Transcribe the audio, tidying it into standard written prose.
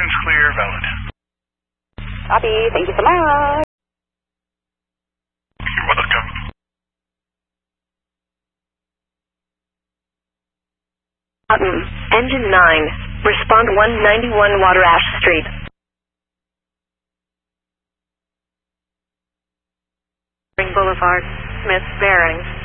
Seems clear, valid. Copy. Thank you so much. You're welcome. Engine 9. Respond 191 Water Ash Street. Boulevard, Smith bearing.